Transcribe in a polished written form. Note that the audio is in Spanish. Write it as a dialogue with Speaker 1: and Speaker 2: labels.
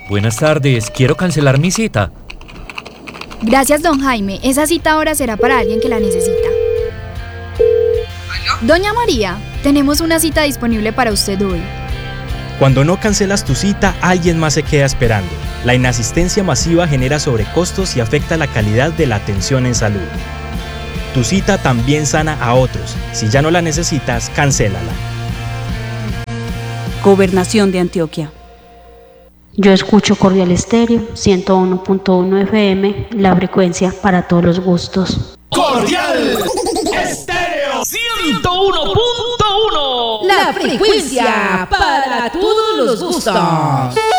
Speaker 1: Buenas tardes, quiero cancelar mi cita.
Speaker 2: Gracias, don Jaime. Esa cita ahora será para alguien que la necesita.
Speaker 3: ¿Aló?
Speaker 2: Doña María, tenemos una cita disponible para usted hoy.
Speaker 4: Cuando no cancelas tu cita, alguien más se queda esperando. La inasistencia masiva genera sobrecostos y afecta la calidad de la atención en salud. Tu cita también sana a otros. Si ya no la necesitas, cancélala.
Speaker 5: Gobernación de Antioquia.
Speaker 6: Yo escucho Cordial Estéreo, 101.1 FM, la frecuencia para todos los gustos.
Speaker 7: Cordial Estéreo
Speaker 8: 101.1, la frecuencia para todos los gustos.